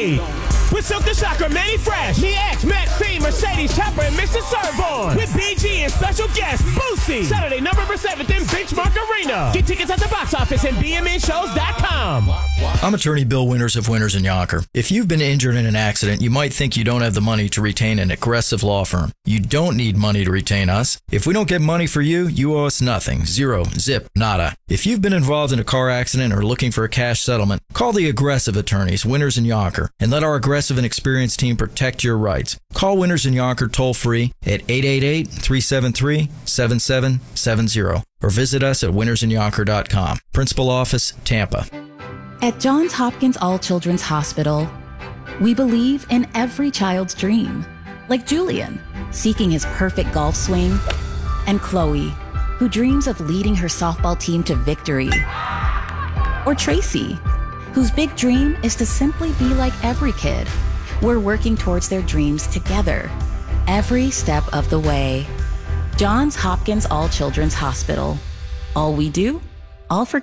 need. With Silk the Shocker, Manny Fresh, Me X, Matt Fee, Mercedes, Chopper, and Mr. Servon. With BG and special guest, Boosie. Saturday, November 7th in Benchmark Arena. Get tickets at the box office and bmnshows.com. I'm attorney Bill Winters of Winters & Yonker. If you've been injured in an accident, you might think you don't have the money to retain an aggressive law firm. You don't need money to retain us. If we don't get money for you, you owe us nothing. Zero. Zip. Nada. If you've been involved in a car accident or looking for a cash settlement, call the aggressive attorneys, Winters & Yonker, and let our aggressive and experienced team protect your rights. Call Winters & Yonker toll-free at 888-373-7770 or visit us at wintersandyonker.com. Principal Office, Tampa. At Johns Hopkins All Children's Hospital, we believe in every child's dream. Like Julian, seeking his perfect golf swing, and Chloe, who dreams of leading her softball team to victory. Or Tracy, whose big dream is to simply be like every kid. We're working towards their dreams together, every step of the way. Johns Hopkins All Children's Hospital. All we do, all for